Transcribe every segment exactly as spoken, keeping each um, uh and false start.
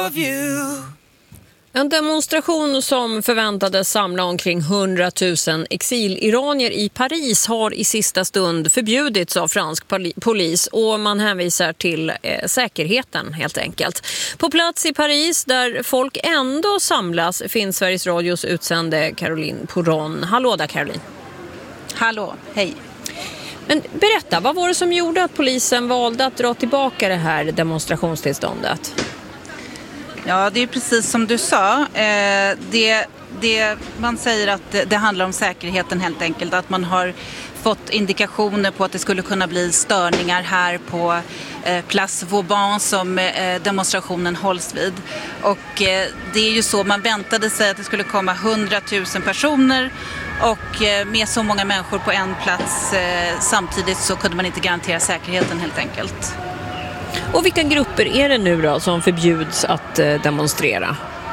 of you. En demonstration som förväntades samla omkring hundratusen exiliranier i Paris har i sista stund förbjudits av fransk polis och man hänvisar till eh, säkerheten helt enkelt. På plats i Paris där folk ändå samlas finns Sveriges Radios utsände Caroline Poron. Hallå där Caroline. Hallå, hej. Men berätta, vad var det som gjorde att polisen valde att dra tillbaka det här demonstrationstillståndet? Ja, det är precis som du sa. Eh, det, det, man säger att det, det handlar om säkerheten helt enkelt. Att man har fått indikationer på att det skulle kunna bli störningar här på eh, Place Vauban som eh, demonstrationen hålls vid. Och eh, det är ju så, man väntade sig att det skulle komma hundratusen personer och eh, med så många människor på en plats eh, samtidigt så kunde man inte garantera säkerheten helt enkelt. Och vilka grupper är det nu då som förbjuds att eh, demonstrera?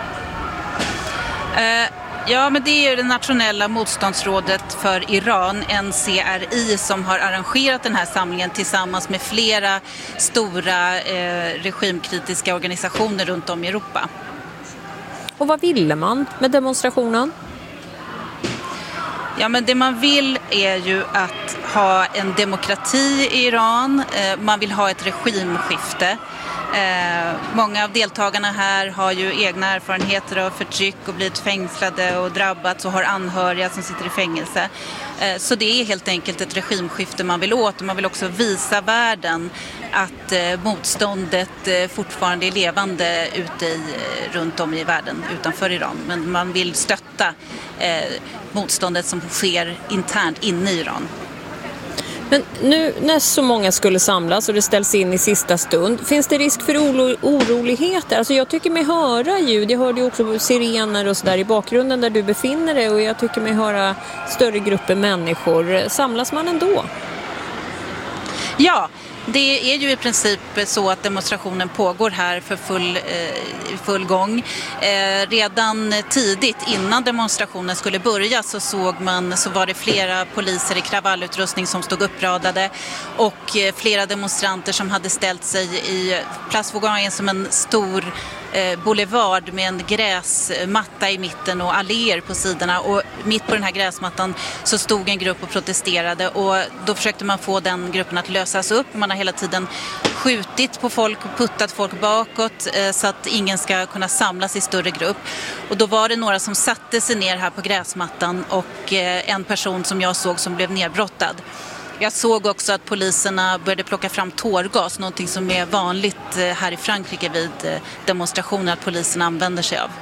Eh, ja, men det är ju det nationella motståndsrådet för Iran, N C R I, som har arrangerat den här samlingen tillsammans med flera stora eh, regimkritiska organisationer runt om i Europa. Och vad ville man med demonstrationen? Ja, men det man vill är ju att ha en demokrati i Iran. Eh, man vill ha ett regimskifte. Eh, många av deltagarna här har ju egna erfarenheter av förtryck och blivit fängslade och drabbats och har anhöriga som sitter i fängelse. Eh, så det är helt enkelt ett regimskifte man vill åt, och man vill också visa världen att eh, motståndet eh, fortfarande är levande ute i, runt om i världen utanför Iran. Men man vill stötta eh, motståndet som sker internt inne i Iran. Men nu när så många skulle samlas och det ställs in i sista stund, finns det risk för oro- oroligheter? Alltså jag tycker mig höra ljud, jag hörde ju också sirener och sådär i bakgrunden där du befinner dig, och jag tycker mig höra större grupper människor. Samlas man ändå? Ja, det är ju i princip så att demonstrationen pågår här för full, eh, full gång. Eh, redan tidigt innan demonstrationen skulle börja så såg man, så var det flera poliser i kravallutrustning som stod uppradade, och eh, flera demonstranter som hade ställt sig i Place Vauban som en stor eh, boulevard med en gräsmatta i mitten och alléer på sidorna, och mitt på den här gräsmattan så stod en grupp och protesterade, och då försökte man få den gruppen att lösas upp. Man har hela tiden skjutit på folk och puttat folk bakåt eh, så att ingen ska kunna samlas i större grupp. Och då var det några som satte sig ner här på gräsmattan, och eh, en person som jag såg som blev nedbrottad. Jag såg också att poliserna började plocka fram tårgas, någonting som är vanligt eh, här i Frankrike vid eh, demonstrationer att poliserna använder sig av.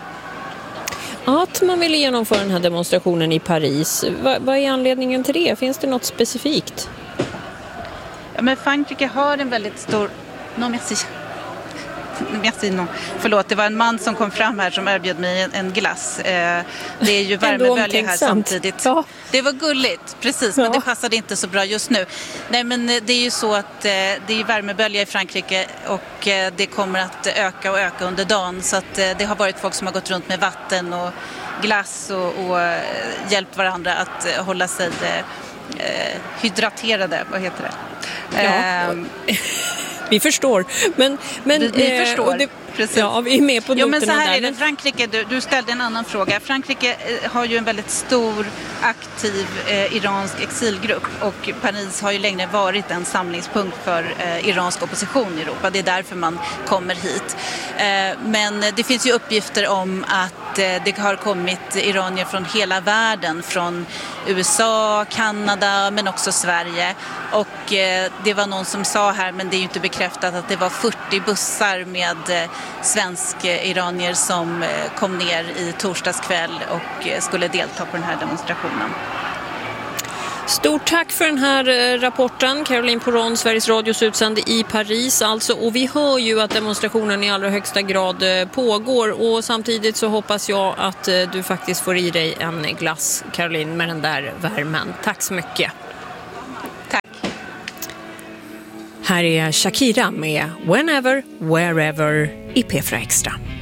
Att man ville genomföra den här demonstrationen i Paris, vad, vad är anledningen till det? Finns det något specifikt? Ja, men Frankrike har en väldigt stor... No, merci. Merci, no. Förlåt, det var en man som kom fram här som erbjöd mig en, en glass. Eh, det är ju värmebölja här samtidigt. Ja. Det var gulligt, precis, ja. Men det passade inte så bra just nu. Nej, men det är ju så att eh, det är värmebölja i Frankrike, och eh, det kommer att öka och öka under dagen. Så att eh, det har varit folk som har gått runt med vatten och glass och, och eh, hjälpt varandra att eh, hålla sig eh, hydraterade, vad heter det? Ja. Um, vi förstår. Men, men, vi, vi eh, förstår. Det, precis. Ja, vi är med på jo, men så här där. är det. Frankrike, du, du ställde en annan fråga. Frankrike eh, har ju en väldigt stor aktiv eh, iransk exilgrupp, och Paris har ju länge varit en samlingspunkt för eh, iransk opposition i Europa. Det är därför man kommer hit. Eh, men det finns ju uppgifter om att eh, det har kommit iranier från hela världen, från U S A, Kanada, men också Sverige. Och eh, det var någon som sa här, men det är ju inte bekräftat, att det var fyrtio bussar med eh, svensk-iranier som kom ner i torsdagskväll och skulle delta på den här demonstrationen. Stort tack för den här rapporten, Caroline Poron, Sveriges Radios utsände i Paris alltså. Och vi hör ju att demonstrationen i allra högsta grad pågår, och samtidigt så hoppas jag att du faktiskt får i dig en glass, Caroline, med den där värmen. Tack så mycket. Tack. Här är Shakira med Whenever, Wherever i P fyra Extra.